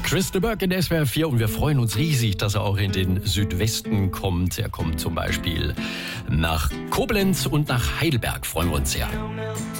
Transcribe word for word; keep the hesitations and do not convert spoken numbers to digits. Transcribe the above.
Chris de Burgh in S W R vier und wir freuen uns riesig, dass er auch in den Südwesten kommt. Er kommt zum Beispiel nach Koblenz und nach Heidelberg. Freuen wir uns sehr.